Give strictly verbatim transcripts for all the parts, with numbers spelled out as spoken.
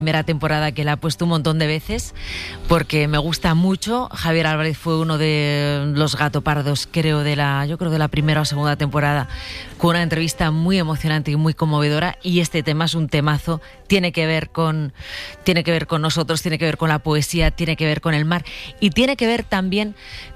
Primera temporada que la he puesto un montón de veces porque me gusta mucho. Javier Álvarez fue uno de los gatopardos, creo, de la, yo creo de la primera o segunda temporada, con una entrevista muy emocionante y muy conmovedora. Y este tema es un temazo. Tiene que ver con, tiene que ver con nosotros, tiene que ver con la poesía, tiene que ver con el mar y tiene que ver también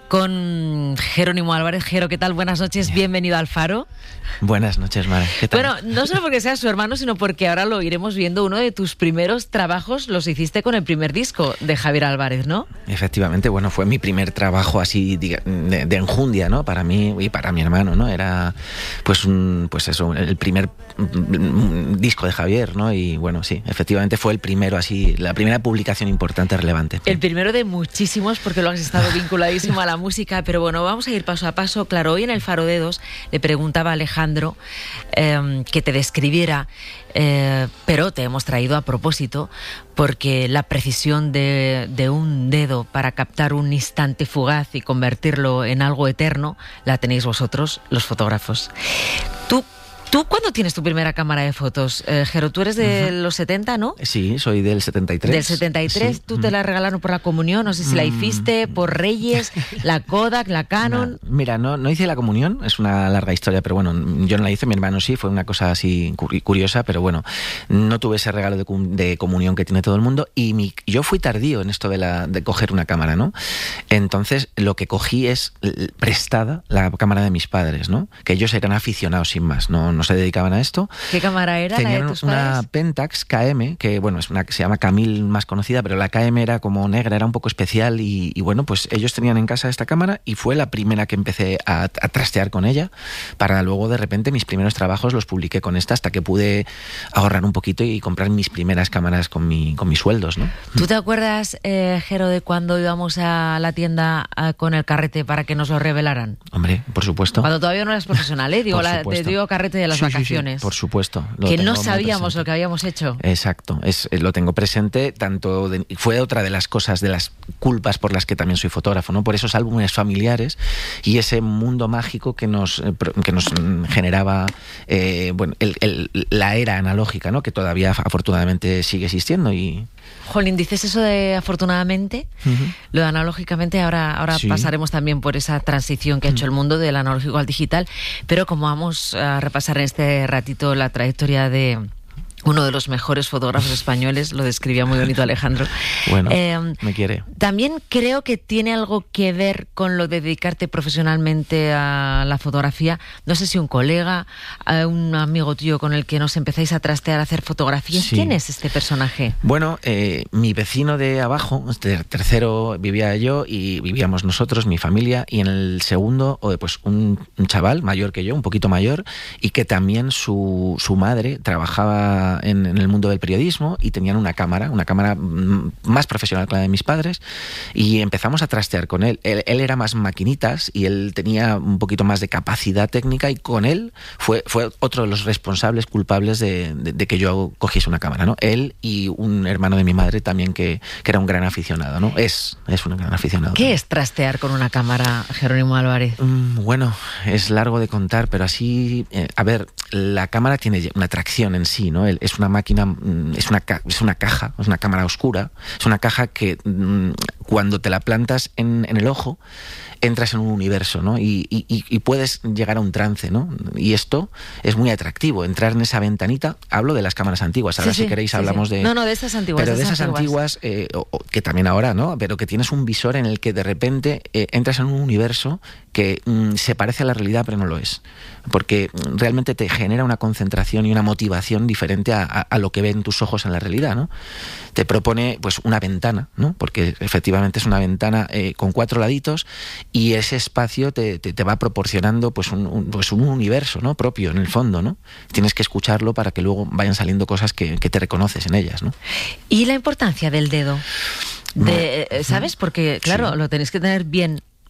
con Jerónimo Álvarez. Jero, ¿qué tal? Buenas noches, bienvenido al Faro. Buenas noches, Mara. ¿Qué tal? Bueno, no solo porque seas su hermano, sino porque ahora lo iremos viendo. Uno de tus primeros trabajos los hiciste con el primer disco de Javier Álvarez, ¿no? Efectivamente, bueno, fue mi primer trabajo así de, de enjundia, ¿no? Para mí y para mi hermano, ¿no? Era, pues, un, pues eso, el primer disco de Javier, ¿no? Y bueno, sí, efectivamente fue el primero así, la primera publicación importante, relevante. El primero de muchísimos, porque lo has estado vinculadísimo a la música, pero bueno, vamos a ir paso a paso. Claro, hoy en el Faro de Dos le preguntaba a Alejandro eh, que te describiera, eh, pero te hemos traído a propósito porque la precisión de, de un dedo para captar un instante fugaz y convertirlo en algo eterno la tenéis vosotros, los fotógrafos. Tú ¿Tú cuándo tienes tu primera cámara de fotos, eh, Jero? Tú eres de uh-huh. los setenta, ¿no? Sí, soy del setenta y tres. Del setenta y tres, sí. Tú uh-huh. te la regalaron por la comunión, no sé si uh-huh. la hiciste por Reyes, la Kodak, la Canon... No, mira, no, no hice la comunión, es una larga historia, pero bueno, yo no la hice, mi hermano sí, fue una cosa así curiosa, pero bueno, no tuve ese regalo de, de comunión que tiene todo el mundo y mi, yo fui tardío en esto de, la, de coger una cámara, ¿no? Entonces, lo que cogí es prestada la cámara de mis padres, ¿no? Que ellos eran aficionados sin más, no, no se dedicaban a esto. ¿Qué cámara era? Tenían la de tus una padres? Pentax K M, que bueno, es una que se llama Camil más conocida, pero la K M era como negra, era un poco especial y, y bueno, pues ellos tenían en casa esta cámara y fue la primera que empecé a, a trastear con ella para luego de repente mis primeros trabajos los publiqué con esta hasta que pude ahorrar un poquito y comprar mis primeras cámaras con, mi, con mis sueldos, ¿no? ¿Tú te acuerdas, eh, Jero, de cuando íbamos a la tienda a, con el carrete para que nos lo revelaran? Hombre, por supuesto. Cuando todavía no eras profesional, ¿eh? Digo, la, te digo carrete de las sí, vacaciones. Sí, sí, por supuesto. Que no sabíamos lo que habíamos hecho. Exacto, es, lo tengo presente, tanto de, fue otra de las cosas, de las culpas por las que también soy fotógrafo, ¿no? Por esos álbumes familiares y ese mundo mágico que nos, que nos generaba eh, bueno, el, el, la era analógica, ¿no? Que todavía afortunadamente sigue existiendo y... Jolín, dices eso de afortunadamente, uh-huh. lo de analógicamente, ahora, ahora sí. pasaremos también por esa transición que ha hecho uh-huh. el mundo del analógico al digital, pero como vamos a repasar en este ratito la trayectoria de uno de los mejores fotógrafos españoles, lo describía muy bonito Alejandro. Bueno, eh, me quiere. También creo que tiene algo que ver con lo de dedicarte profesionalmente a la fotografía. No sé si un colega, un amigo tuyo con el que nos empezáis a trastear a hacer fotografías. Sí. ¿Quién es este personaje? Bueno, eh, mi vecino de abajo, este tercero vivía yo y vivíamos nosotros, mi familia, y en el segundo, pues un, un chaval mayor que yo, un poquito mayor, y que también su, su madre trabajaba En, en el mundo del periodismo y tenían una cámara, una cámara más profesional que la de mis padres y empezamos a trastear con él. Él, él era más maquinitas y él tenía un poquito más de capacidad técnica y con él fue, fue otro de los responsables culpables de, de, de que yo cogiese una cámara, ¿no? Él y un hermano de mi madre también que, que era un gran aficionado, ¿no? Es, es un gran aficionado. ¿Qué también es trastear con una cámara, Jerónimo Álvarez? Mm, bueno, es largo de contar, pero así, eh, a ver, la cámara tiene una tracción en sí, ¿no? El, es una máquina, es una, es una caja, es una cámara oscura, es una caja que cuando te la plantas en, en el ojo entras en un universo, ¿no? Y, y, y puedes llegar a un trance, ¿no? Y esto es muy atractivo, entrar en esa ventanita. Hablo de las cámaras antiguas, ahora sí, si queréis sí, hablamos sí. de... No, no, de esas antiguas. Pero de esas antiguas, antiguas eh, o, o, que también ahora, ¿no? Pero que tienes un visor en el que de repente eh, entras en un universo que mm, se parece a la realidad pero no lo es. Porque realmente te genera una concentración y una motivación diferente a, a, a lo que ven tus ojos en la realidad, ¿no? Te propone pues una ventana, ¿no? Porque efectivamente es una ventana eh, con cuatro laditos y ese espacio te, te, te va proporcionando pues un, un, pues un universo, ¿no? Propio en el fondo, ¿no? Tienes que escucharlo para que luego vayan saliendo cosas que, que te reconoces en ellas, ¿no? ¿Y la importancia del dedo? De, ¿sabes? Porque, claro, sí. lo tenéis que tener bien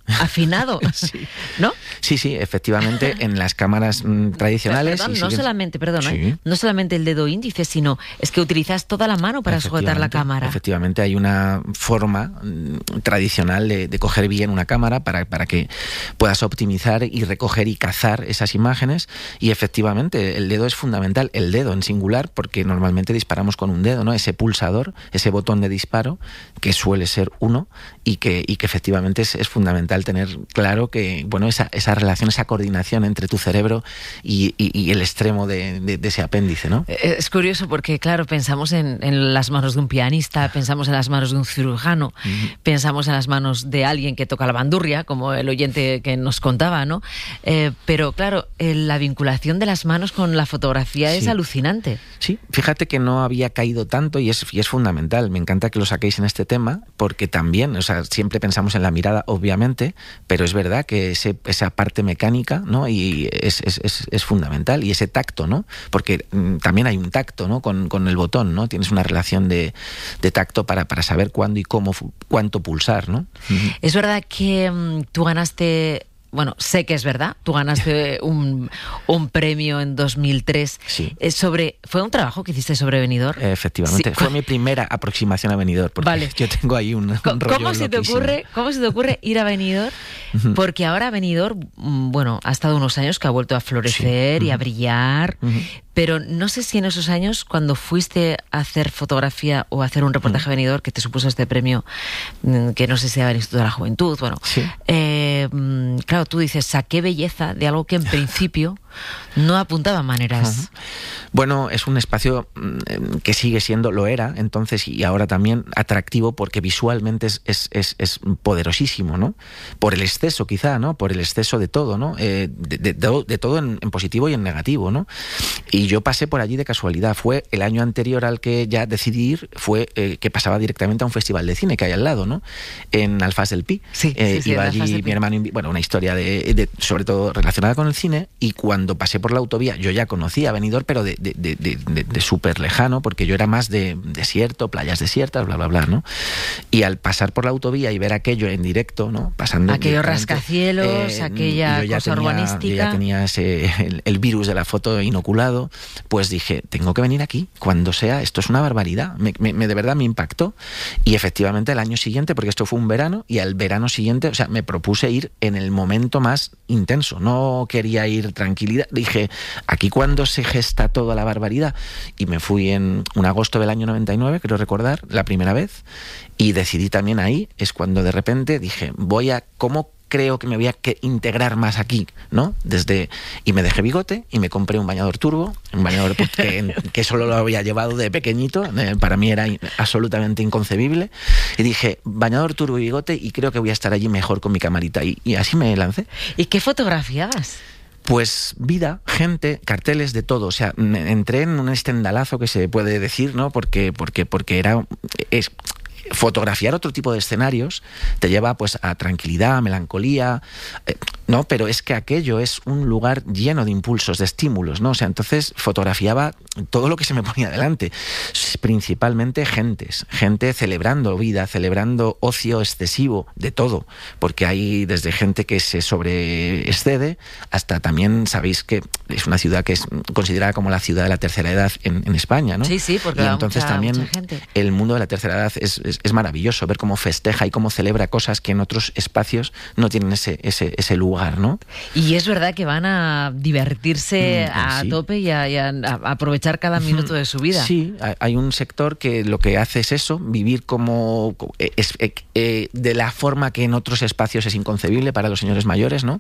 afinado, sí. ¿no? Sí, sí, efectivamente, en las cámaras mmm, tradicionales... Perdón, y no siguen... solamente, perdón, sí. ¿eh? no solamente el dedo índice, sino es que utilizas toda la mano para sujetar la cámara. Efectivamente, hay una forma mmm, tradicional de, de coger bien una cámara para, para que puedas optimizar y recoger y cazar esas imágenes, y efectivamente el dedo es fundamental, el dedo en singular, porque normalmente disparamos con un dedo, ¿no? Ese pulsador, ese botón de disparo, que suele ser uno, y que, y que efectivamente es, es fundamental tener claro que, bueno, esa, esa relación, esa coordinación entre tu cerebro y, y, y el extremo de, de, de ese apéndice, ¿no? Es curioso porque, claro, pensamos en, en las manos de un pianista, pensamos en las manos de un cirujano, uh-huh. pensamos en las manos de alguien que toca la bandurria, como el oyente que nos contaba, ¿no? Eh, pero, claro, eh, la vinculación de las manos con la fotografía sí. es alucinante. Sí, fíjate que no había caído tanto y es, y es fundamental. Me encanta que lo saquéis en este tema, porque también, o sea, siempre pensamos en la mirada, obviamente, pero es verdad que ese, esa parte mecánica, ¿no? Y es, es, es, es fundamental, y ese tacto, ¿no? Porque mm, también hay un tacto, ¿no? Con, con el botón, ¿no? Tienes una relación de, de tacto para, para saber cuándo y cómo, cuánto pulsar, ¿no? Es verdad que um, tú ganaste... Bueno, sé que es verdad, tú ganaste un, un premio en dos mil tres. Sí. Sobre, ¿fue un trabajo que hiciste sobre Benidorm? Efectivamente, sí. Fue mi primera aproximación a Benidorm, porque vale. yo tengo ahí un, un rollo ¿Cómo se te ocurre, ¿Cómo se te ocurre ir a Benidorm? Uh-huh. Porque ahora Benidorm, bueno, ha estado unos años que ha vuelto a florecer sí. y uh-huh. a brillar, uh-huh. pero no sé si en esos años, cuando fuiste a hacer fotografía o a hacer un reportaje uh-huh. a Benidorm, que te supuso este premio, que no sé si era el Instituto de la Juventud, bueno, sí. eh, claro, tú dices, saqué belleza de algo que en principio no apuntaba a maneras. Uh-huh. Bueno, es un espacio que sigue siendo, lo era entonces y ahora también, atractivo, porque visualmente es, es, es, es poderosísimo, ¿no? Por el exceso quizá, ¿no? Por el exceso de todo, ¿no? Eh, de, de, de, de todo en, en positivo y en negativo, ¿no? Y yo pasé por allí de casualidad. Fue el año anterior al que ya decidí ir, fue eh, que pasaba directamente a un festival de cine que hay al lado, ¿no? En Alfaz del Pi. Sí, eh, sí, sí, iba allí mi hermano, bueno, una historia de, de, sobre todo relacionada con el cine, y cuando pasé por la autovía, yo ya conocía a Benidorm, pero de, de, de, de, de, de súper lejano, porque yo era más de desierto, playas desiertas, bla, bla, bla, ¿no? Y al pasar por la autovía y ver aquello en directo, ¿no? Pasando aquellos rascacielos, eh, aquella cosa tenía, urbanística. Yo ya tenía ese, el, el virus de la foto inoculado, pues dije, tengo que venir aquí, cuando sea, esto es una barbaridad. Me, me, me de verdad me impactó. Y efectivamente el año siguiente, porque esto fue un verano, y al verano siguiente, o sea, me propuse ir en el momento más intenso. No quería ir tranquilidad. Dije, aquí cuando se gesta toda la barbaridad. Y me fui en un agosto del año noventa y nueve, creo recordar, la primera vez, y decidí también ahí, es cuando de repente dije, voy a, ¿cómo creo que me voy a que integrar más aquí, ¿no? Desde, y me dejé bigote y me compré un bañador turbo, un bañador que, que solo lo había llevado de pequeñito, eh, para mí era absolutamente inconcebible, y dije, bañador turbo y bigote, y creo que voy a estar allí mejor con mi camarita, y, y así me lancé. ¿Y qué fotografiabas? Pues vida, gente, carteles, de todo. O sea, entré en un estendalazo, que se puede decir, ¿no? Porque, porque, porque era... Es, fotografiar otro tipo de escenarios te lleva pues a tranquilidad, a melancolía, eh, no, pero es que aquello es un lugar lleno de impulsos, de estímulos, ¿no? O sea, entonces fotografiaba todo lo que se me ponía delante, principalmente gentes, gente celebrando vida, celebrando ocio excesivo, de todo, porque hay desde gente que se sobreexcede hasta también, sabéis que es una ciudad que es considerada como la ciudad de la tercera edad en, en España, ¿no? Sí, sí, porque y entonces mucha, también mucha gente. El mundo de la tercera edad es, es, es maravilloso, ver cómo festeja y cómo celebra cosas que en otros espacios no tienen ese, ese, ese lugar, ¿no? Y es verdad que van a divertirse mm, a sí. tope y a, y a aprovechar cada minuto de su vida. Sí, hay un sector que lo que hace es eso, vivir como es, eh, de la forma que en otros espacios es inconcebible para los señores mayores, ¿no?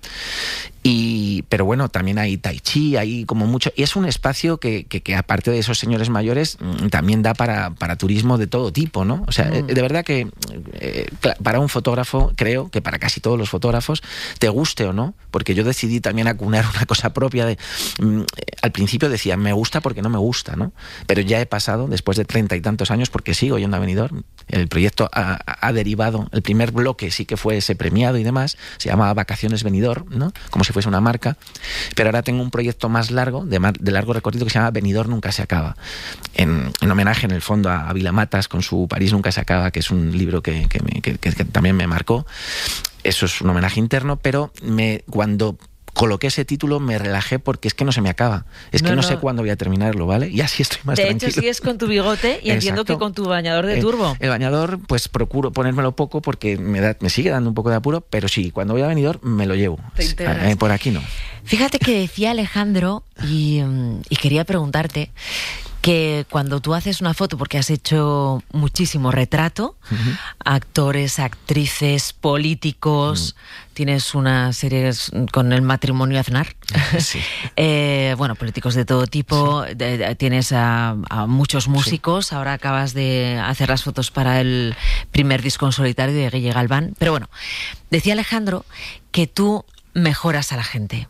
Y, pero bueno, también hay tai chi, hay como mucho, y es un espacio que, que, que aparte de esos señores mayores también da para, para turismo de todo tipo, ¿no? O sea, mm. de verdad que eh, para un fotógrafo, creo que para casi todos los fotógrafos, te guste o no, porque yo decidí también acunar una cosa propia de, mm, al principio decía, me gusta porque no me gusta, ¿no? Pero ya he pasado, después de treinta y tantos años, porque sigo yendo a Benidorm, el proyecto ha, ha derivado, el primer bloque sí que fue ese premiado y demás, se llama Vacaciones Benidorm, ¿no? Como si fuese una marca, pero ahora tengo un proyecto más largo, de, de largo recorrido, que se llama Benidorm Nunca se acaba, en, en homenaje en el fondo a, a Vila Matas con su París Nunca se acaba, que es un libro que, que, me, que, que, que también me marcó. eso es un homenaje interno, pero me cuando coloqué ese título me relajé porque es que no se me acaba. Es no, que no, no sé cuándo voy a terminarlo, ¿vale? Y así estoy más de tranquilo. De hecho, sigues con tu bigote y entiendo que con tu bañador de turbo. El, el bañador, pues procuro ponérmelo poco porque me, da, me sigue dando un poco de apuro, pero sí, cuando voy a Benidorm me lo llevo. Eh, por aquí no. Fíjate que decía Alejandro, y, y quería preguntarte, que cuando tú haces una foto, porque has hecho muchísimo retrato, uh-huh. actores, actrices, políticos, uh-huh. tienes una serie con el matrimonio Aznar, sí. eh, bueno, políticos de todo tipo, sí. de, de, tienes a, a muchos músicos, sí. ahora acabas de hacer las fotos para el primer disco en solitario de Guille Galván, pero bueno, decía Alejandro que tú mejoras a la gente.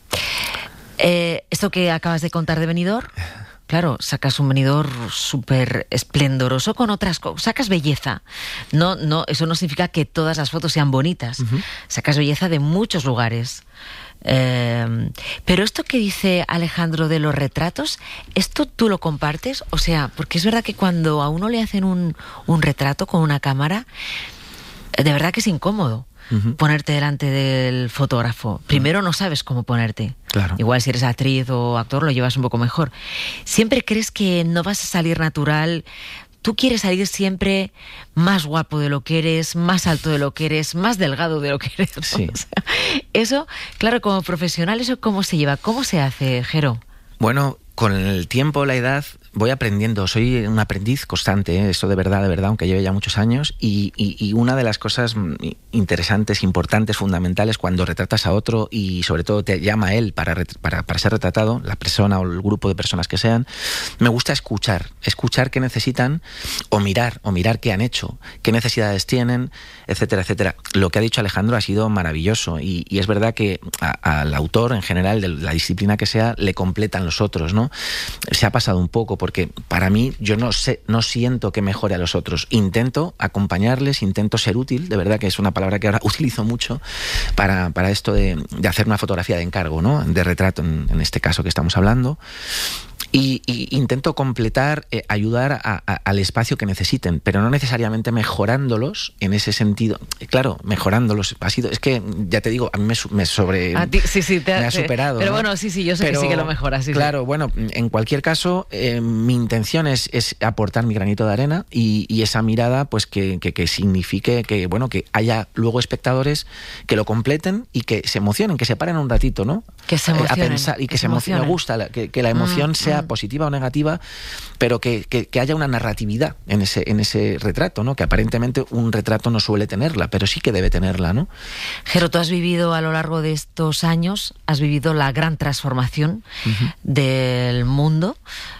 Eh, esto que acabas de contar de Benidorm, claro, sacas un Benidorm súper esplendoroso con otras cosas. Sacas belleza. No, no, eso no significa que todas las fotos sean bonitas. Uh-huh. Sacas belleza de muchos lugares. Eh, pero esto que dice Alejandro de los retratos, ¿esto tú lo compartes? O sea, porque es verdad que cuando a uno le hacen un, un retrato con una cámara, de verdad que es incómodo. Uh-huh. Ponerte delante del fotógrafo. Primero no sabes cómo ponerte. Claro. Igual si eres actriz o actor lo llevas un poco mejor. Siempre crees que no vas a salir natural. Tú quieres salir siempre más guapo de lo que eres, más alto de lo que eres, más delgado de lo que eres. Sí. O sea, eso, claro, como profesional, ¿eso cómo se lleva? ¿Cómo se hace, Jero? Bueno, con el tiempo, la edad, voy aprendiendo. Soy un aprendiz constante, ¿eh? Eso de verdad, de verdad, aunque lleve ya muchos años. Y, y, y una de las cosas interesantes, importantes, fundamentales, cuando retratas a otro y sobre todo te llama a él para, para, para ser retratado, la persona o el grupo de personas que sean, me gusta escuchar. Escuchar qué necesitan o mirar, o mirar qué han hecho, qué necesidades tienen, etcétera, etcétera. Lo que ha dicho Alejandro ha sido maravilloso. Y, y es verdad que a, al autor, en general, de la disciplina que sea, le completan los otros, ¿no? Se ha pasado un poco, porque para mí yo no sé, no siento que mejore a los otros. Intento acompañarles, intento ser útil, de verdad que es una palabra que ahora utilizo mucho para, para esto de, de hacer una fotografía de encargo, ¿no? De retrato, en, en este caso que estamos hablando. Y, y intento completar, eh, ayudar a, a, al espacio que necesiten, pero no necesariamente mejorándolos en ese sentido. Claro, mejorándolos ha sido, es que ya te digo, a mí me, me sobre a ti, sí, sí, te, me ha te, superado. Pero ¿no? bueno, sí, sí, yo sé pero, que sí que lo mejoras. Sí, claro, sí. Bueno, en cualquier caso, eh, mi intención es, es aportar mi granito de arena y, y esa mirada, pues que, que, que signifique que, bueno, que haya luego espectadores que lo completen y que se emocionen, que se paren un ratito, ¿no? Que se emocionen. A pensar y que, que se emocionen. Me gusta la, que, que la emoción mm, sea mm. positiva o negativa, pero que, que, que haya una narratividad en ese, en ese retrato, ¿no? Que aparentemente un retrato no suele tenerla, pero sí que debe tenerla, ¿no? Jero, tú has vivido a lo largo de estos años, has vivido la gran transformación uh-huh. del mundo,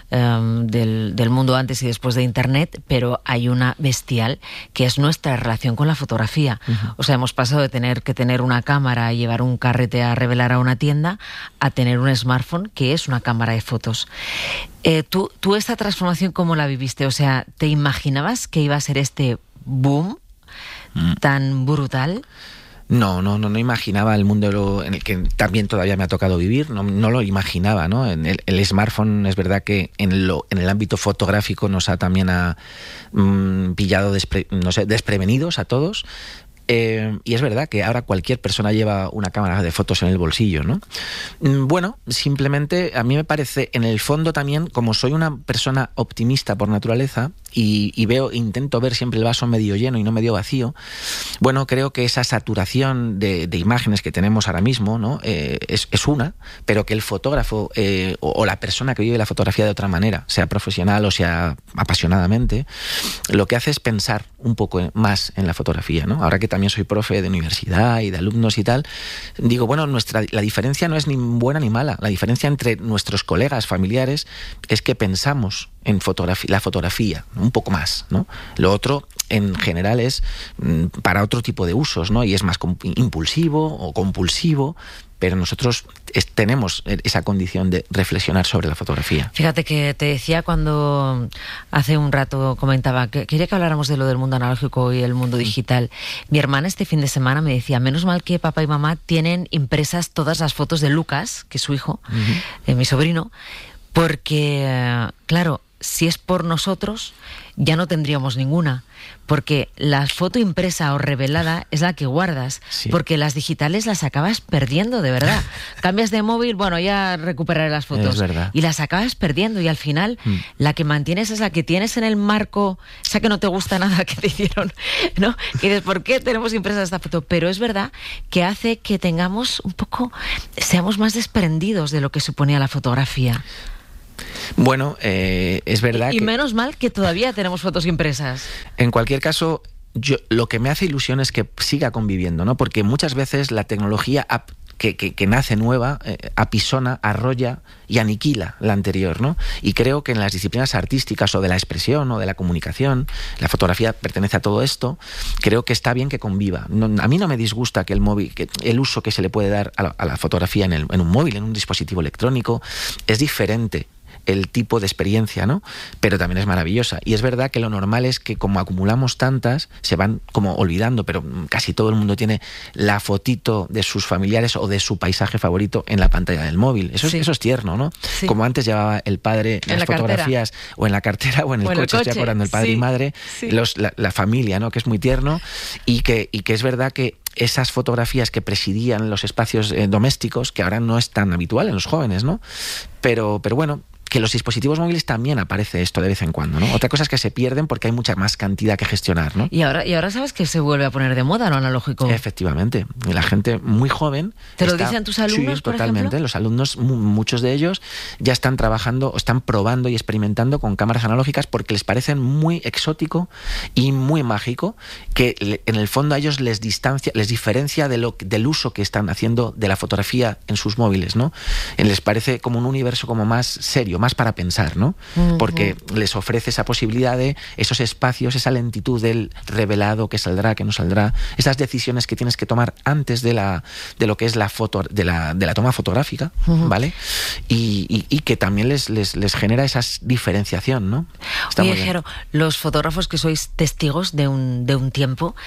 um, del, del mundo antes y después de Internet, pero hay una bestial que es nuestra relación con la fotografía. Uh-huh. O sea, hemos pasado de tener que tener una cámara y llevar un carrete a revelar a una tienda a tener un smartphone que es una cámara de fotos. Eh, ¿tú, ¿Tú esta transformación cómo la viviste? O sea, ¿te imaginabas que iba a ser este boom mm. tan brutal? No, no, no, no imaginaba el mundo en el que también todavía me ha tocado vivir, no, no lo imaginaba, ¿no? En el, el smartphone es verdad que en, lo, en el ámbito fotográfico nos ha también ha, mmm, pillado despre, no sé, desprevenidos a todos. Eh, y es verdad que ahora cualquier persona lleva una cámara de fotos en el bolsillo, ¿no? Bueno, simplemente a mí me parece, en el fondo también, como soy una persona optimista por naturaleza y, y veo, intento ver siempre el vaso medio lleno y no medio vacío, bueno, creo que esa saturación de, de imágenes que tenemos ahora mismo, ¿no? Eh, es, es una, pero que el fotógrafo eh, o, o la persona que vive la fotografía de otra manera, sea profesional o sea apasionadamente, lo que hace es pensar un poco más en la fotografía, ¿no? Ahora que también soy profe de universidad y de alumnos y tal, digo, bueno, nuestra, la diferencia no es ni buena ni mala. La diferencia entre nuestros colegas familiares es que pensamos en fotografía, la fotografía, un poco más, ¿no? Lo otro, en general, es mm, para otro tipo de usos, ¿no? Y es más impulsivo o compulsivo, pero nosotros es, tenemos esa condición de reflexionar sobre la fotografía. Fíjate que te decía cuando hace un rato comentaba que quería que habláramos de lo del mundo analógico y el mundo digital. Mi hermana este fin de semana me decía, menos mal que papá y mamá tienen impresas todas las fotos de Lucas, que es su hijo, uh-huh. eh, mi sobrino, porque, claro, si es por nosotros, ya no tendríamos ninguna, porque la foto impresa o revelada es la que guardas, sí. porque las digitales las acabas perdiendo, de verdad. Cambias de móvil, bueno, ya recuperaré las fotos, es verdad. y las acabas perdiendo, y al final mm. la que mantienes es la que tienes en el marco, esa que no te gusta nada que te hicieron, ¿no? Que dices, ¿por qué tenemos impresa esta foto? Pero es verdad que hace que tengamos un poco, seamos más desprendidos de lo que suponía la fotografía. Bueno, eh, es verdad y, y que... menos mal que todavía tenemos fotos impresas. En cualquier caso, yo, lo que me hace ilusión es que siga conviviendo, ¿no? Porque muchas veces la tecnología ap, que, que, que nace nueva eh, apisona, arrolla y aniquila la anterior, ¿no? Y creo que en las disciplinas artísticas o de la expresión o de la comunicación, la fotografía pertenece a todo esto, creo que está bien que conviva. No, a mí no me disgusta que el móvil, que el uso que se le puede dar a la, a la fotografía en, el, en un móvil, en un dispositivo electrónico, es diferente el tipo de experiencia, ¿no? Pero también es maravillosa. Y es verdad que lo normal es que como acumulamos tantas, se van como olvidando, pero casi todo el mundo tiene la fotito de sus familiares o de su paisaje favorito en la pantalla del móvil. Eso, sí. es, eso es tierno, ¿no? Sí. Como antes llevaba el padre en las fotografías cartera. o en la cartera o en el, o en coche, el coche, estoy acordando, el padre sí. y madre, sí. los, la, la familia, ¿no? Que es muy tierno y que, y que es verdad que esas fotografías que presidían los espacios eh, domésticos, que ahora no es tan habitual en los jóvenes, ¿no? Pero, pero bueno, que los dispositivos móviles también aparece esto de vez en cuando, ¿no? Otra cosa es que se pierden porque hay mucha más cantidad que gestionar, ¿no? Y ahora, y ahora sabes que se vuelve a poner de moda lo analógico. Efectivamente. Y la gente muy joven... ¿Te lo dicen tus alumnos, sí, por totalmente. Ejemplo? Los alumnos, muchos de ellos, ya están trabajando, o están probando y experimentando con cámaras analógicas porque les parecen muy exótico y muy mágico, que en el fondo a ellos les distancia, les diferencia de lo, del uso que están haciendo de la fotografía en sus móviles, ¿no? Les parece como un universo como más serio, más para pensar, ¿no? Uh-huh. Porque les ofrece esa posibilidad de esos espacios, esa lentitud del revelado, que saldrá, que no saldrá, esas decisiones que tienes que tomar antes de la de lo que es la foto, de la, de la toma fotográfica, uh-huh. ¿vale? Y, y, y que también les, les, les genera esa diferenciación, ¿no? Está Oye, Jero, los fotógrafos que sois testigos de un, de un tiempo,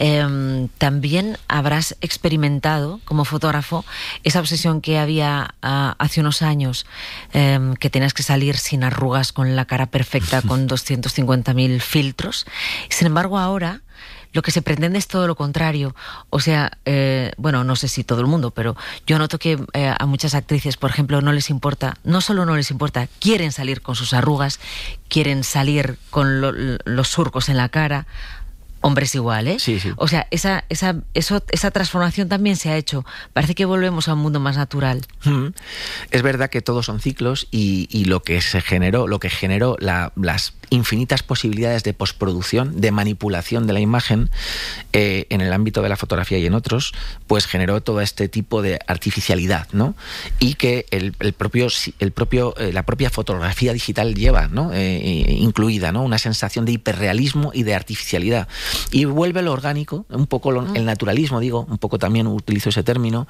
eh, también habrás experimentado como fotógrafo esa obsesión que había uh, hace unos años, eh, que tenías que salir sin arrugas, con la cara perfecta, con doscientos cincuenta mil filtros. Sin embargo, ahora lo que se pretende es todo lo contrario. O sea, eh, bueno, no sé si todo el mundo, pero yo noto que eh, a muchas actrices, por ejemplo, no les importa, no solo no les importa, quieren salir con sus arrugas, quieren salir con lo, los surcos en la cara. Hombres igual, ¿eh? Sí, sí. O sea, esa, esa, eso, esa transformación también se ha hecho. Parece que volvemos a un mundo más natural. Mm. Es verdad que todos son ciclos y, y lo que se generó, lo que generó la, las infinitas posibilidades de postproducción, de manipulación de la imagen eh, en el ámbito de la fotografía y en otros, pues generó todo este tipo de artificialidad, ¿no? Y que el, el propio, el propio, eh, la propia fotografía digital lleva, ¿no? Eh, incluida, ¿no? Una sensación de hiperrealismo y de artificialidad. Y vuelve lo orgánico, un poco lo, el naturalismo, digo, un poco también utilizo ese término,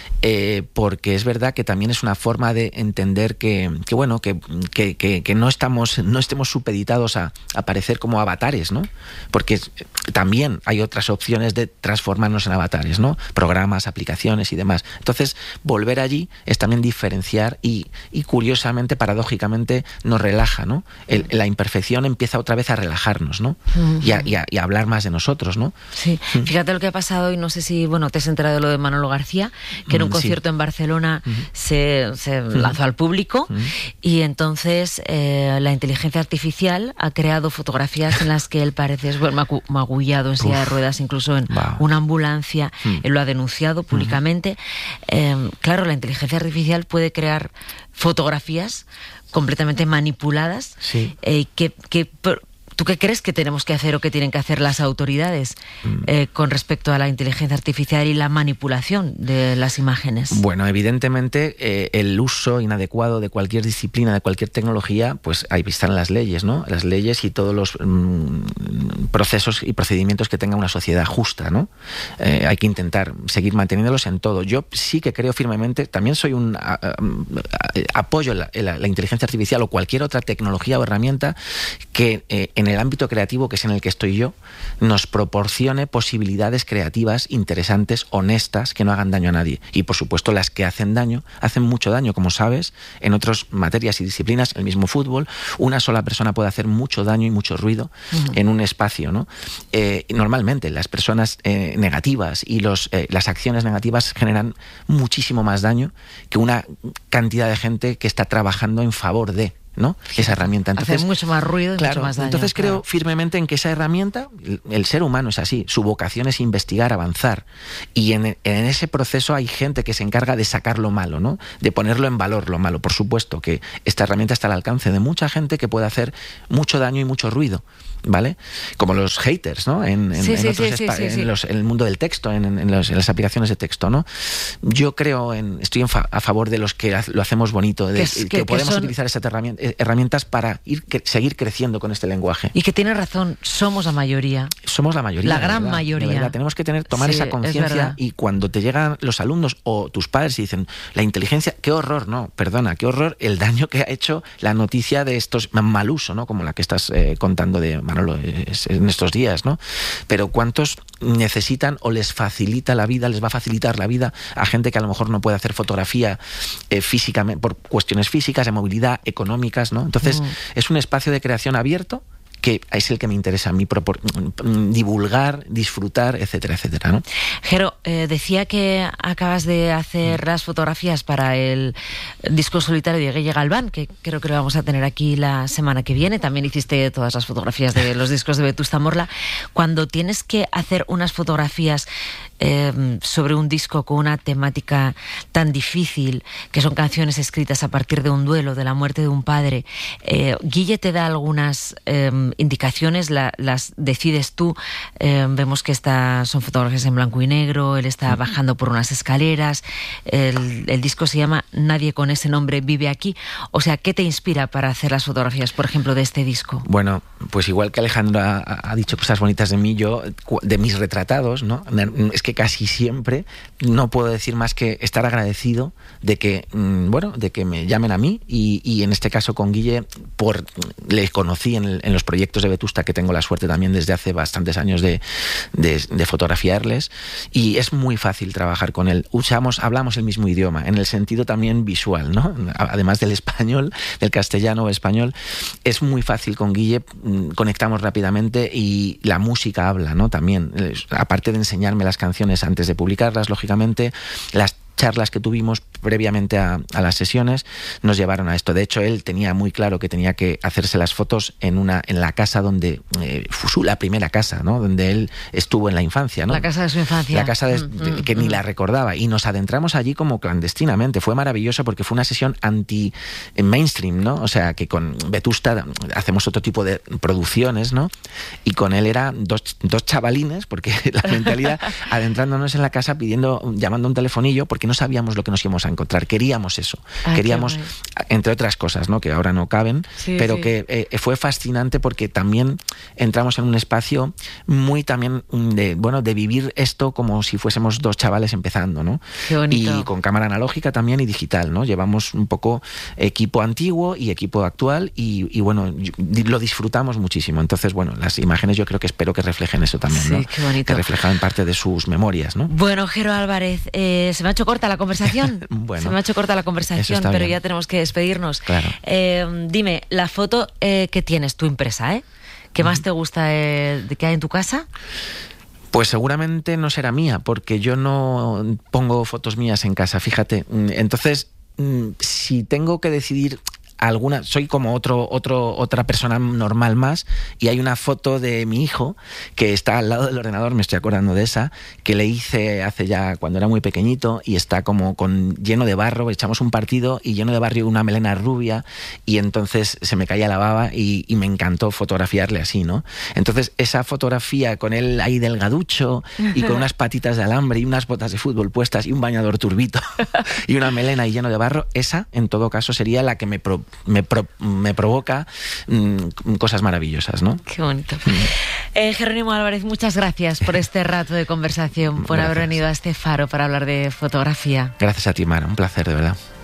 eh, porque es verdad que también es una forma de entender que, que bueno, que, que, que, que no estamos, no estemos supeditados a, a parecer como avatares, ¿no? Porque también hay otras opciones de transformarnos en avatares, ¿no? Programas, aplicaciones y demás. Entonces, volver allí es también diferenciar y, y curiosamente, paradójicamente, nos relaja, ¿no? El, la imperfección empieza otra vez a relajarnos, ¿no? Uh-huh. Y a, y a, y a hablar más de nosotros, ¿no? Sí, fíjate lo que ha pasado y no sé si, bueno, te has enterado de lo de Manolo García, que en un mm, concierto sí. en Barcelona uh-huh. se, se uh-huh. lanzó al público uh-huh. y entonces eh, la inteligencia artificial ha creado fotografías en las que él parece bueno, magullado en silla de ruedas, incluso en wow. una ambulancia, uh-huh. él lo ha denunciado públicamente. Uh-huh. Eh, claro, la inteligencia artificial puede crear fotografías completamente manipuladas sí. eh, que... que ¿Tú qué crees que tenemos que hacer o que tienen que hacer las autoridades eh, con respecto a la inteligencia artificial y la manipulación de las imágenes? Bueno, evidentemente eh, el uso inadecuado de cualquier disciplina, de cualquier tecnología, pues ahí están las leyes, ¿no? Las leyes y todos los mm, procesos y procedimientos que tenga una sociedad justa, ¿no? Eh, hay que intentar seguir manteniéndolos en todo. Yo sí que creo firmemente, también soy un a, a, a, apoyo la, la, la inteligencia artificial o cualquier otra tecnología o herramienta que eh, en el ámbito creativo, que es en el que estoy yo, nos proporcione posibilidades creativas interesantes, honestas, que no hagan daño a nadie. Y por supuesto las que hacen daño, hacen mucho daño, como sabes, en otras materias y disciplinas, el mismo fútbol, una sola persona puede hacer mucho daño y mucho ruido uh-huh. en un espacio, ¿no? Eh, normalmente las personas eh, negativas y los, eh, las acciones negativas generan muchísimo más daño que una cantidad de gente que está trabajando en favor de, ¿no? Esa herramienta. Entonces, hace mucho más ruido y claro, mucho más daño. Entonces claro. creo firmemente en que esa herramienta, el, el ser humano es así, su vocación es investigar, avanzar, y en, en ese proceso hay gente que se encarga de sacar lo malo, ¿no? De ponerlo en valor lo malo. Por supuesto que esta herramienta está al alcance de mucha gente que puede hacer mucho daño y mucho ruido, ¿vale? Como los haters, ¿no? En, en, sí, en, sí, otros sí, espa- sí, sí, sí. en, los, en el mundo del texto, en, en, los, en las aplicaciones de texto, ¿no? Yo creo, en, estoy en fa- a favor de los que lo hacemos bonito, de, que, es, que, que, que podemos que son... utilizar estas herramientas, herramientas para ir que, seguir creciendo con este lenguaje. Y que tiene razón, somos la mayoría. Somos la mayoría. La gran verdad, mayoría. Verdad. Tenemos que tener, tomar sí, esa conciencia, y cuando te llegan los alumnos o tus padres y dicen, la inteligencia, qué horror, no, perdona, qué horror el daño que ha hecho la noticia de estos mal uso, ¿no? Como la que estás eh, contando de Manolo es, en estos días, ¿no? Pero ¿cuántos necesitan o les facilita la vida, les va a facilitar la vida a gente que a lo mejor no puede hacer fotografía eh, físicamente, por cuestiones físicas, de movilidad, económicas, ¿no? Entonces, mm. es un espacio de creación abierto que es el que me interesa a mí propor- divulgar, disfrutar, etcétera, etcétera, ¿no? Jero, eh, decía que acabas de hacer las fotografías para el disco solitario de Guille Galván, que creo que lo vamos a tener aquí la semana que viene. También hiciste todas las fotografías de los discos de Vetusta Morla. Cuando tienes que hacer unas fotografías eh, sobre un disco con una temática tan difícil, que son canciones escritas a partir de un duelo, de la muerte de un padre, eh, Guille te da algunas eh, indicaciones, la, las decides tú. Eh, vemos que esta, son fotografías en blanco y negro, él está bajando por unas escaleras, el, el disco se llama Nadie con ese nombre vive aquí. O sea, ¿qué te inspira para hacer las fotografías, por ejemplo, de este disco? Bueno, pues igual que Alejandro ha, ha dicho cosas bonitas de mí, yo, de mis retratados, ¿no? Es que casi siempre no puedo decir más que estar agradecido de que, bueno, de que me llamen a mí, y, y en este caso con Guille, por, le conocí en, el, en los proyectos de Vetusta, que tengo la suerte también desde hace bastantes años de, de, de fotografiarles, y es muy fácil trabajar con él. Usamos, hablamos el mismo idioma, en el sentido también visual, ¿no? Además del español, del castellano o español, es muy fácil con Guille, conectamos rápidamente y la música habla, ¿no? También, aparte de enseñarme las canciones antes de publicarlas, lógicamente, las charlas que tuvimos previamente a, a las sesiones nos llevaron a esto. De hecho, él tenía muy claro que tenía que hacerse las fotos en una en la casa donde eh, fue la primera casa, ¿no? Donde él estuvo en la infancia, ¿no? La casa de su infancia. La casa de, mm, de, que mm, ni la recordaba, y nos adentramos allí como clandestinamente. Fue maravilloso porque fue una sesión anti mainstream, ¿no? O sea, que con Vetusta hacemos otro tipo de producciones, ¿no? Y con él eran dos, dos chavalines, porque la mentalidad, adentrándonos en la casa, pidiendo, llamando un telefonillo, porque no sabíamos lo que nos íbamos a encontrar. Queríamos eso. Ay, queríamos, entre otras cosas, ¿no? Que ahora no caben, sí, pero sí. que eh, fue fascinante porque también entramos en un espacio muy también de, bueno, de vivir esto como si fuésemos dos chavales empezando, ¿no? Qué bonito. Y con cámara analógica también y digital, ¿no? Llevamos un poco equipo antiguo y equipo actual, y, y bueno, lo disfrutamos muchísimo. Entonces, bueno, las imágenes yo creo que espero que reflejen eso también, sí, ¿no? Qué bonito. Que reflejan parte de sus memorias, ¿no? Bueno, Jero Álvarez, eh, se me ha hecho corta la conversación. Bueno, se me ha hecho corta la conversación, pero bien. Ya tenemos que despedirnos. Claro. Eh, dime, la foto eh, que tienes tú impresa, ¿eh? ¿Qué más te gusta eh, de que hay en tu casa? Pues seguramente no será mía, porque yo no pongo fotos mías en casa, fíjate. Entonces, si tengo que decidir alguna, soy como otro, otro, otra persona normal más, y hay una foto de mi hijo que está al lado del ordenador, me estoy acordando de esa, que le hice hace ya cuando era muy pequeñito, y está como con lleno de barro, echamos un partido y lleno de barro y una melena rubia, y entonces se me caía la baba y, y me encantó fotografiarle así, ¿no? Entonces esa fotografía con él ahí delgaducho y con unas patitas de alambre y unas botas de fútbol puestas y un bañador turbito y una melena y lleno de barro, esa en todo caso sería la que me pro Me, pro, me provoca mmm, cosas maravillosas, ¿no? Qué bonito. Eh, Jerónimo Álvarez, muchas gracias por este rato de conversación, por gracias. haber venido a este faro para hablar de fotografía. Gracias a ti, Mara, un placer, de verdad.